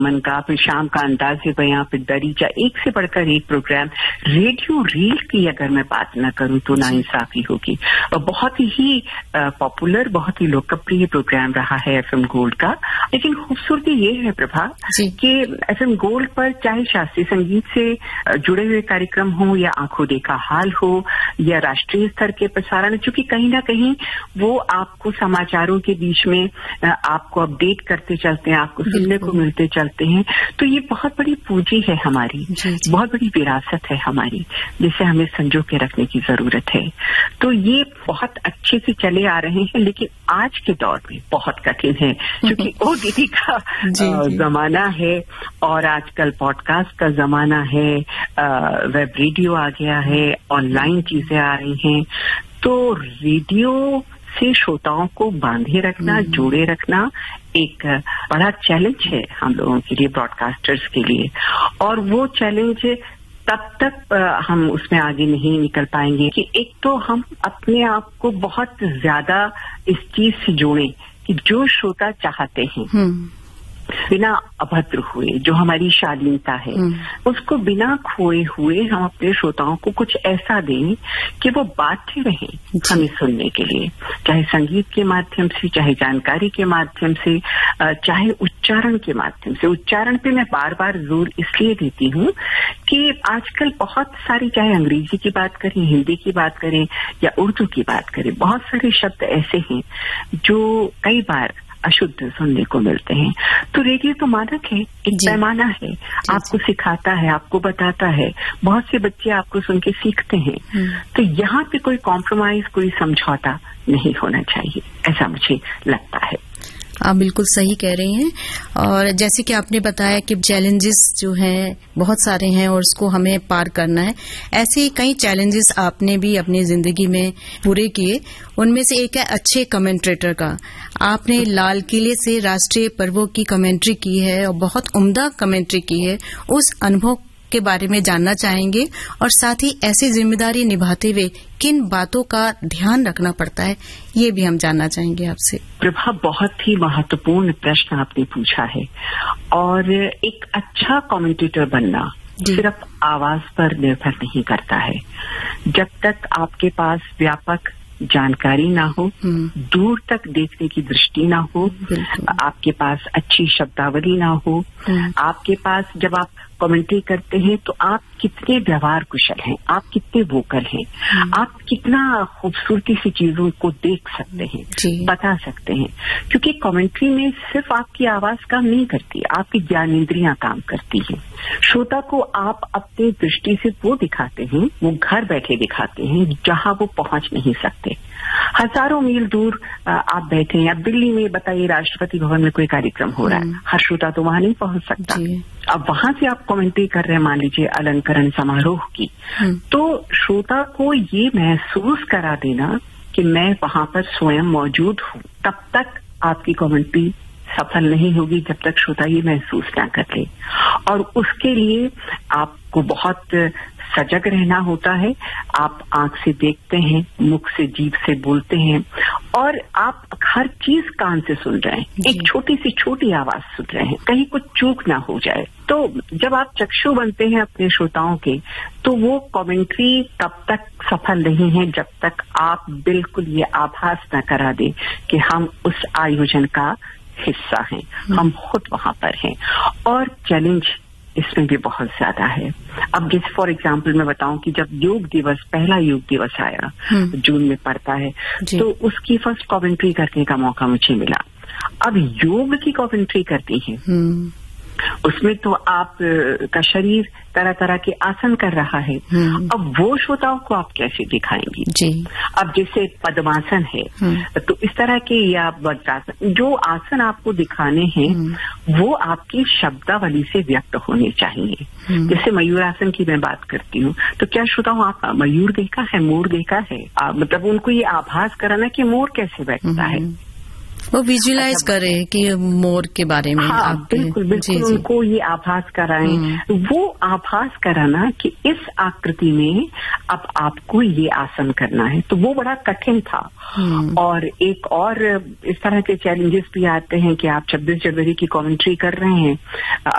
मन का, फिर शाम का अंदाज़े बयां, फिर दरीचा, एक से बढ़कर एक प्रोग्राम। रेडियो रील की अगर मैं बात न करूं तो नाइंसाफी होगी। और बहुत ही पॉपुलर, बहुत ही लोकप्रिय प्रोग्राम रहा है एफएम गोल्ड का। लेकिन खूबसूरती ये है प्रभा कि एफएम गोल्ड पर चाहे शास्त्रीय संगीत से जुड़े हुए कार्यक्रम हो या आंखों देखा हाल हो या राष्ट्रीय स्तर के प्रसारण, चूंकि कहीं ना कहीं वो आपको समाचारों के बीच में आपको अपडेट करते चलते हैं, आपको सुनने को मिलते चलते हैं। तो ये बहुत बड़ी पूंजी है हमारी, बहुत बड़ी विरासत है हमारी, जिसे हमें संजो के रखने की जरूरत है। तो ये बहुत अच्छे से चले आ रहे हैं, लेकिन आज के दौर में बहुत कठिन है, क्योंकि ओटीटी का जमाना है और आजकल पॉडकास्ट का जमाना है, वेब रेडियो आ गया है, ऑनलाइन चीजें आ रही हैं। तो रेडियो से श्रोताओं को बांधे रखना, जोड़े रखना एक बड़ा चैलेंज है हम लोगों के लिए, ब्रॉडकास्टर्स के लिए। और वो चैलेंज तब तक हम उसमें आगे नहीं निकल पाएंगे कि एक तो हम अपने आप को बहुत ज्यादा इस चीज से जोड़ें कि जो श्रोता चाहते हैं बिना अभद्र हुए, जो हमारी शालीनता है उसको बिना खोए हुए हम अपने श्रोताओं को कुछ ऐसा दें कि वो बातें रहें हमें सुनने के लिए, चाहे संगीत के माध्यम से, चाहे जानकारी के माध्यम से, चाहे उच्चारण के माध्यम से। उच्चारण पे मैं बार बार जोर इसलिए देती हूँ कि आजकल बहुत सारी, चाहे अंग्रेजी की बात करें, हिंदी की बात करें या उर्दू की बात करें, बहुत सारे शब्द ऐसे हैं जो कई बार अशुद्ध सुनने को मिलते हैं। तो रेडियो तो मानक है, एक पैमाना है, आपको सिखाता है, आपको बताता है, बहुत से बच्चे आपको सुन के सीखते हैं। तो यहाँ पे कोई कॉम्प्रोमाइज, कोई समझौता नहीं होना चाहिए, ऐसा मुझे लगता है। आप बिल्कुल सही कह रही हैं। और जैसे कि आपने बताया कि चैलेंजेस जो हैं बहुत सारे हैं और उसको हमें पार करना है, ऐसे ही कई चैलेंजेस आपने भी अपनी जिंदगी में पूरे किए। उनमें से एक है अच्छे कमेंट्रेटर का। आपने लाल किले से राष्ट्रीय पर्वों की कमेंट्री की है और बहुत उम्दा कमेंट्री की है। उस अनुभव के बारे में जानना चाहेंगे और साथ ही ऐसी जिम्मेदारी निभाते हुए किन बातों का ध्यान रखना पड़ता है, ये भी हम जानना चाहेंगे आपसे। प्रभा, बहुत ही महत्वपूर्ण प्रश्न आपने पूछा है। और एक अच्छा कमेंटेटर बनना सिर्फ आवाज पर निर्भर नहीं करता है। जब तक आपके पास व्यापक जानकारी ना हो, दूर तक देखने की दृष्टि ना हो, आपके पास अच्छी शब्दावली ना हो, आपके पास जब आप कमेंट्री करते हैं तो आप कितने व्यवहार कुशल हैं, आप कितने वोकल हैं, आप कितना खूबसूरती से चीजों को देख सकते हैं, बता सकते हैं। क्योंकि कमेंट्री में सिर्फ आपकी आवाज काम नहीं करती, आपकी ज्ञानेंद्रियां काम करती हैं। श्रोता को आप अपनी दृष्टि से वो दिखाते हैं, वो घर बैठे दिखाते हैं जहां वो पहुंच नहीं सकते। हजारों मील दूर आप बैठे हैं, अब दिल्ली में बताइए राष्ट्रपति भवन में कोई कार्यक्रम हो रहा है, हर श्रोता तो वहां नहीं पहुंच सकता। अब वहां से आप कमेंट्री कर रहे हैं, मान लीजिए अलंकरण समारोह की, तो श्रोता को ये महसूस करा देना कि मैं वहां पर स्वयं मौजूद हूं, तब तक आपकी कमेंट्री सफल नहीं होगी जब तक श्रोता ये महसूस ना कर ले। और उसके लिए आपको बहुत सजग रहना होता है। आप आंख से देखते हैं, मुख से, जीभ से बोलते हैं और आप हर चीज कान से सुन रहे हैं, एक छोटी से छोटी आवाज सुन रहे हैं, कहीं कुछ चूक ना हो जाए। तो जब आप चक्षु बनते हैं अपने श्रोताओं के, तो वो कमेंट्री तब तक सफल नहीं है जब तक आप बिल्कुल ये आभास न करा दे कि हम उस आयोजन का हिस्सा हैं, हम खुद वहां पर हैं। और चैलेंज इसमें भी बहुत ज्यादा है। अब जैसे फॉर एग्जाम्पल मैं बताऊं कि जब योग दिवस, पहला योग दिवस आया, जून में पड़ता है, तो उसकी फर्स्ट कमेंट्री करने का मौका मुझे मिला। अब योग की कमेंट्री करती है, उसमें तो आप का शरीर तरह तरह के आसन कर रहा है। अब वो श्रोताओं को आप कैसे दिखाएंगी जी? अब जैसे पद्मासन है, तो इस तरह के या वज्रासन, जो आसन आपको दिखाने हैं वो आपकी शब्दावली से व्यक्त होने चाहिए। जैसे मयूरासन की मैं बात करती हूँ, तो क्या श्रोताओं आप मयूर देखा है, मोर देखा है? मतलब उनको ये आभास कराना कि मोर कैसे बैठता है, वो विजुअलाइज करें कि मोर के बारे में। हाँ, बिल्कुल बिल्कुल उनको ये आभास कराएं। वो आभास कराना कि इस आकृति में अब आपको ये आसन करना है, तो वो बड़ा कठिन था। और एक और इस तरह के चैलेंजेस भी आते हैं कि आप 26 जनवरी की कमेंट्री कर रहे हैं,